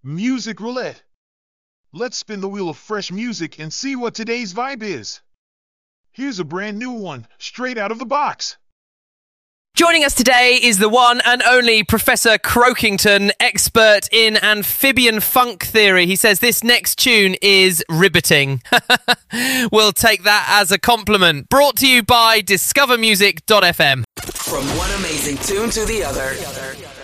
Music Roulette. Let's spin the wheel of fresh music and see what today's vibe is. Here's a brand new one, straight out of the box. Joining us today is the one and only Professor Croakington, expert in amphibian funk theory. He says this next tune is riveting. We'll take that as a compliment. Brought to you by discovermusic.fm. From one amazing tune to the other.